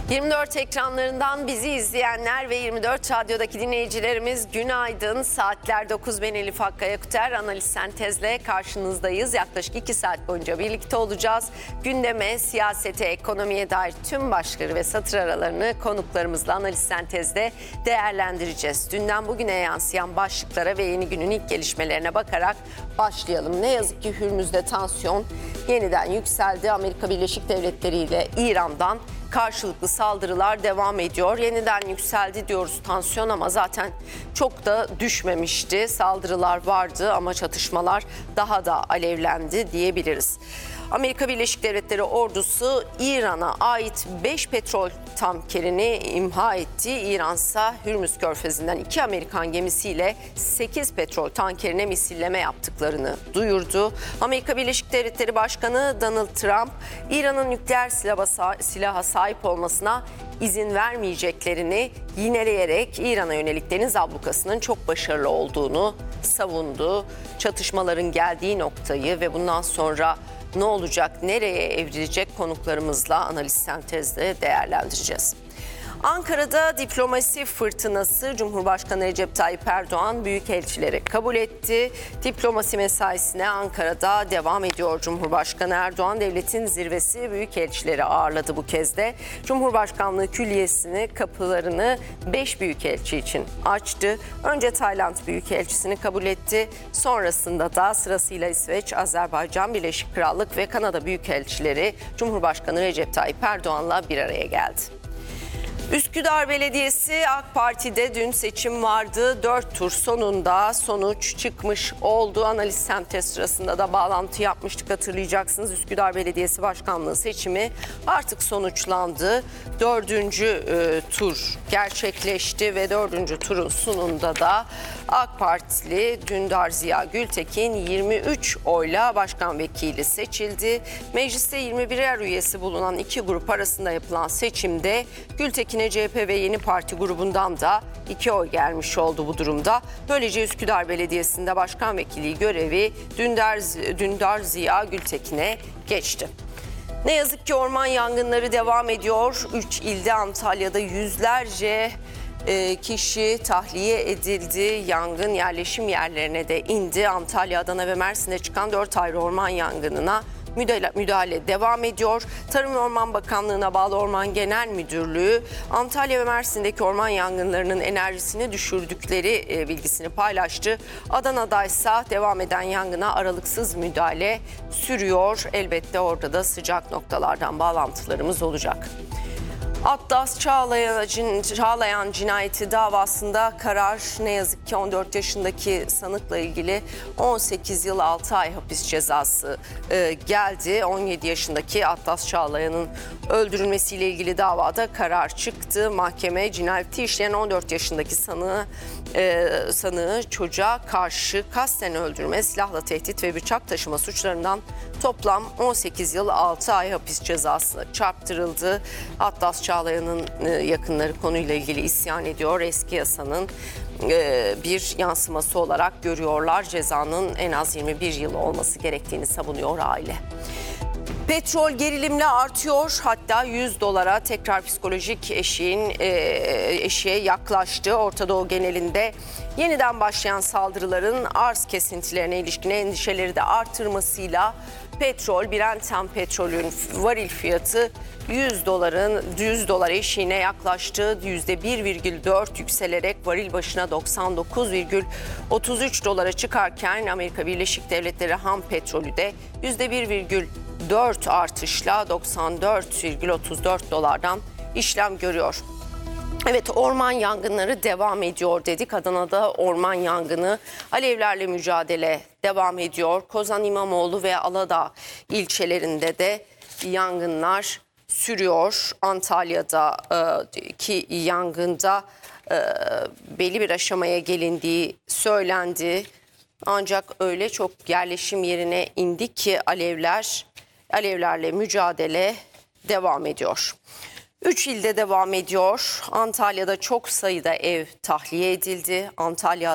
24 ekranlarından bizi izleyenler ve 24 Radyo'daki dinleyicilerimiz günaydın. Saatler 9, ben Elif Hakkı Yakuter. Analiz Sentez'le karşınızdayız. Yaklaşık 2 saat boyunca birlikte olacağız. Gündeme, siyasete, ekonomiye dair tüm başlıkları ve satır aralarını konuklarımızla Analiz Sentez'de değerlendireceğiz. Dünden bugüne yansıyan başlıklara ve yeni günün ilk gelişmelerine bakarak başlayalım. Ne yazık ki Hürmüz'de tansiyon yeniden yükseldi. Amerika Birleşik Devletleri ile İran'dan karşılıklı saldırılar devam ediyor. Yeniden yükseldi diyoruz tansiyon ama zaten çok da düşmemişti. Saldırılar vardı ama çatışmalar daha da alevlendi diyebiliriz. Amerika Birleşik Devletleri ordusu İran'a ait 5 petrol tankerini imha etti. İran ise Hürmüz Körfezi'nden 2 Amerikan gemisiyle 8 petrol tankerine misilleme yaptıklarını duyurdu. Amerika Birleşik Devletleri Başkanı Donald Trump, İran'ın nükleer silaha sahip olmasına izin vermeyeceklerini yineleyerek İran'a yönelik deniz ablukasının çok başarılı olduğunu savundu. Çatışmaların geldiği noktayı ve bundan sonra ne olacak, nereye evrilecek konuklarımızla Analiz Sentez'de değerlendireceğiz. Ankara'da diplomasi fırtınası. Cumhurbaşkanı Recep Tayyip Erdoğan büyükelçileri kabul etti. Diplomasi mesaisine Ankara'da devam ediyor Cumhurbaşkanı Erdoğan. Devletin zirvesi büyükelçileri ağırladı bu kez de. Cumhurbaşkanlığı Külliyesi'ni kapılarını 5 büyükelçi için açtı. Önce Tayland büyükelçisini kabul etti. Sonrasında da sırasıyla İsveç, Azerbaycan, Birleşik Krallık ve Kanada büyükelçileri Cumhurbaşkanı Recep Tayyip Erdoğan'la bir araya geldi. Üsküdar Belediyesi AK Parti'de dün seçim vardı. 4 tur sonunda sonuç çıkmış oldu. Analiz Sentez sırasında da bağlantı yapmıştık, hatırlayacaksınız. Üsküdar Belediyesi Başkanlığı seçimi artık sonuçlandı. 4. tur gerçekleşti ve 4. turun sonunda da AK Partili Dündar Ziya Gültekin 23 oyla başkan vekili seçildi. Mecliste 21'er üyesi bulunan 2 grup arasında yapılan seçimde Gültekin'e CHP ve Yeni Parti grubundan da 2 oy gelmiş oldu bu durumda. Böylece Üsküdar Belediyesi'nde başkan vekili görevi Dündar Ziya Gültekin'e geçti. Ne yazık ki orman yangınları devam ediyor. 3 ilde, Antalya'da yüzlerce kişi tahliye edildi. Yangın yerleşim yerlerine de indi. Antalya, Adana ve Mersin'de çıkan 4 ayrı orman yangınına müdahale devam ediyor. Tarım ve Orman Bakanlığı'na bağlı Orman Genel Müdürlüğü, Antalya ve Mersin'deki orman yangınlarının enerjisini düşürdükleri bilgisini paylaştı. Adana'da ise devam eden yangına aralıksız müdahale sürüyor. Elbette orada da sıcak noktalardan bağlantılarımız olacak. Atlas Çağlayan cinayeti davasında karar ne yazık ki 14 yaşındaki sanıkla ilgili 18 yıl 6 ay hapis cezası geldi. 17 yaşındaki Atlas Çağlayan'ın öldürülmesiyle ilgili davada karar çıktı. Mahkeme cinayeti işleyen 14 yaşındaki sanığı çocuğa karşı kasten öldürme, silahla tehdit ve bıçak taşıma suçlarından toplam 18 yıl 6 ay hapis cezası çarptırıldı. Atlas Çağlayan'ın yakınları konuyla ilgili isyan ediyor. Eski yasanın bir yansıması olarak görüyorlar. Cezanın en az 21 yıl olması gerektiğini savunuyor aile. Petrol gerilimle artıyor, hatta $100 tekrar psikolojik eşiğe yaklaştı. Orta Doğu genelinde yeniden başlayan saldırıların arz kesintilerine ilişkin endişeleri de artırmasıyla Brent petrolün varil fiyatı $100 eşiğine yaklaştı. %1,4 yükselerek varil başına $99,33 çıkarken Amerika Birleşik Devletleri ham petrolü de %1,4 artışla $94,34'dan işlem görüyor. Evet, orman yangınları devam ediyor dedik. Adana'da orman yangını, alevlerle mücadele devam ediyor. Kozan, İmamoğlu ve Aladağ ilçelerinde de yangınlar sürüyor. Antalya'daki yangında belli bir aşamaya gelindiği söylendi. Ancak öyle çok yerleşim yerine indi ki alevlerle mücadele devam ediyor. 3 ilde devam ediyor. Antalya'da çok sayıda ev tahliye edildi. Antalya